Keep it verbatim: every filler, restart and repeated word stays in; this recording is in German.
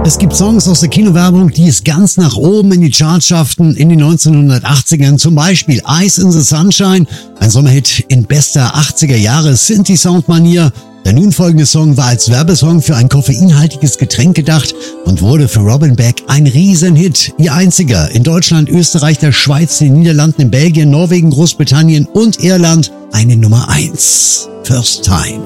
Es gibt Songs aus der Kinowerbung, die es ganz nach oben in die Charts schafften in den neunzehnhundertachtzigern. Zum Beispiel Eyes in the Sunshine, ein Sommerhit in bester achtziger Jahre Synthi-Sound-Manier. Der nun folgende Song war als Werbesong für ein koffeinhaltiges Getränk gedacht und wurde für Robin Beck ein Riesenhit. Ihr einziger in Deutschland, Österreich, der Schweiz, den Niederlanden, in Belgien, Norwegen, Großbritannien und Irland eine Nummer eins. First Time.